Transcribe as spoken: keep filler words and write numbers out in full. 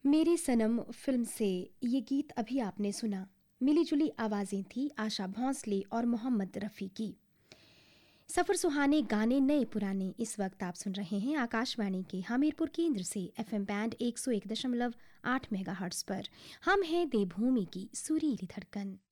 मेरी सनम फिल्म से ये गीत अभी आपने सुना। मिली जुली आवाज़ें थी आशा भोंसले और मोहम्मद रफ़ी की। सफ़र सुहाने गाने नए पुराने इस वक्त आप सुन रहे हैं आकाशवाणी के हमीरपुर केंद्र से एफएम बैंड एक सौ एक दशमलव आठ मेगाहर्ट्ज़ पर। हम हैं देवभूमि की सुरीली धड़कन।